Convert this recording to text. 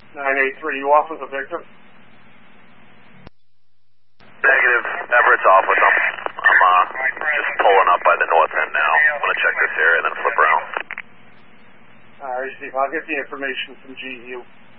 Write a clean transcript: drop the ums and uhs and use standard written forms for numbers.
983, you off with the victim? Negative. Everett's off with them. I'm just pulling up by the north end now. I'm going to check this area and then flip around. Alright, Steve, I'll get the information from GU.